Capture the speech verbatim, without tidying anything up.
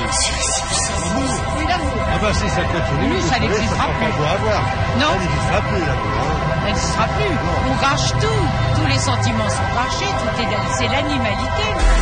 Oui, l'amour. Ah bah si ça continue, Oui, ça n'existera ça plus. On doit avoir. Non. Ça n'existera plus l'amour. Hein. Elle ne sera plus. On gâche tout. Tous les sentiments sont gâchés. Tout est, c'est l'animalité.